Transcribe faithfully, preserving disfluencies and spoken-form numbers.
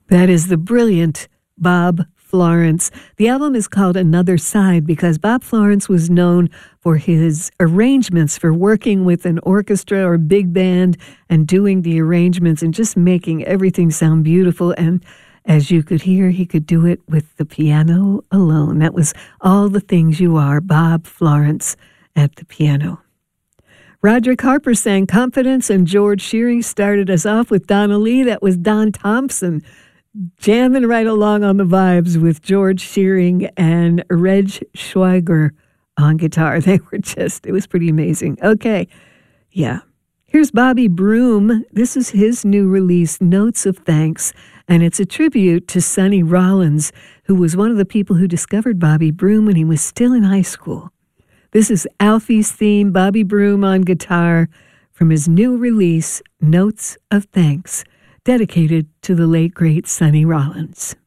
That is the brilliant Bob Florence. The album is called Another Side because Bob Florence was known for his arrangements, for working with an orchestra or big band and doing the arrangements and just making everything sound beautiful. And as you could hear, he could do it with the piano alone. That was All the Things You Are, Bob Florence at the piano. Roderick Harper sang Confidence, and George Shearing started us off with Donna Lee. That was Don Thompson jamming right along on the vibes with George Shearing and Reg Schweiger on guitar. They were just, it was pretty amazing. Okay, yeah. Here's Bobby Broom. This is his new release, Notes of Thanks, and it's a tribute to Sonny Rollins, who was one of the people who discovered Bobby Broom when he was still in high school. This is Alfie's theme, Bobby Broom on guitar, from his new release, Notes of Thanks, dedicated to the late, great Sonny Rollins.